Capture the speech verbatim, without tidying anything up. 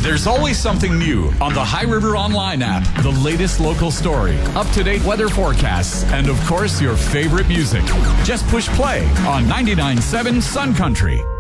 There's always something new on the High River Online app. The latest local story, up-to-date weather forecasts, and of course your favorite music. Just push play on ninety-nine point seven Sun Country.